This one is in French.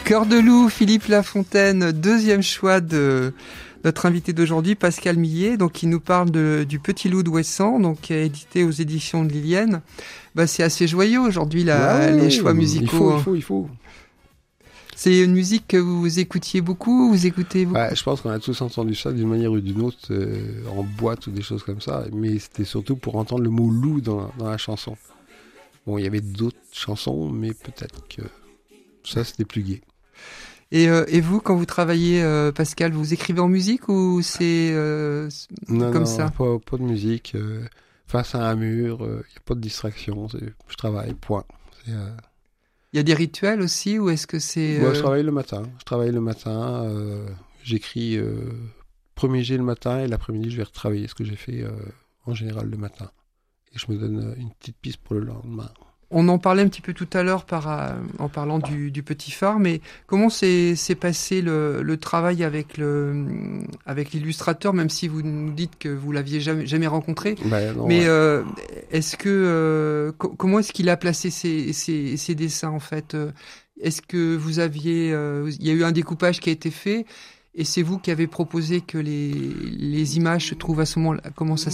Cœur de loup, Philippe Lafontaine, deuxième choix de notre invité d'aujourd'hui, Pascal Millet, donc qui nous parle du Petit Loup d'Ouessant, donc qui est édité aux éditions de Lilienne. C'est assez joyeux aujourd'hui les choix musicaux. Il faut. C'est une musique que vous écoutiez beaucoup, vous écoutez beaucoup? Je pense qu'on a tous entendu ça d'une manière ou d'une autre, en boîte ou des choses comme ça, mais c'était surtout pour entendre le mot loup dans la chanson. Bon, il y avait d'autres chansons, mais peut-être que ça c'était plus gai. Et vous, quand vous travaillez, Pascal, vous écrivez en musique ou c'est comme ça? Non, pas de musique. Face à un mur, il n'y a pas de distraction. Je travaille, point. Il y a des rituels aussi ou est-ce que c'est... Moi, je travaille le matin. J'écris premier jet le matin et l'après-midi, je vais retravailler ce que j'ai fait en général le matin. Et je me donne une petite piste pour le lendemain. On en parlait un petit peu tout à l'heure en parlant du Petit Phare, mais comment s'est passé le travail avec l'illustrateur, même si vous nous dites que vous l'aviez jamais rencontré. Non, mais comment est-ce qu'il a placé ses dessins en fait? Est-ce que vous aviez, il y a eu un découpage qui a été fait? Et c'est vous qui avez proposé que les images se trouvent à ce moment-là. Comment ça